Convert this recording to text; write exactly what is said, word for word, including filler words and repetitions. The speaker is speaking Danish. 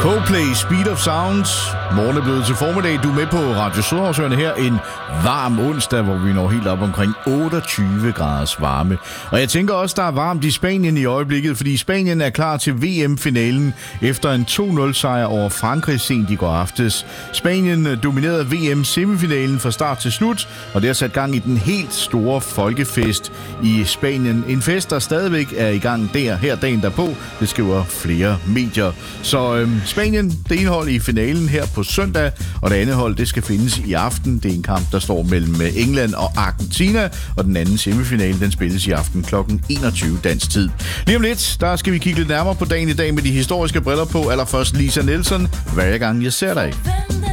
Coldplay, Speed of Sound. Morgen er blevet til formiddag. Du er med på Radio Sydhavsøerne her en varm onsdag, hvor vi når helt op omkring otteogtyve graders varme. Og jeg tænker også, der er varmt i Spanien i øjeblikket, fordi Spanien er klar til V M-finalen efter en to nul sejr over Frankrig sent i går aftes. Spanien dominerede V M-semifinalen fra start til slut, og det har sat gang i den helt store folkefest i Spanien. En fest, der stadigvæk er i gang der, her dagen derpå. Det skriver flere medier. Så øhm, Spanien, det ene hold i finalen her på søndag, og det andet hold, det skal findes i aften. Det er en kamp, der står mellem England og Argentina, og den anden semifinale, den spilles i aften klokken enogtyve dansk tid. Lige om lidt, der skal vi kigge lidt nærmere på dagen i dag med de historiske briller på. Allerførst Lisa Nielsen, hver gang jeg ser dig.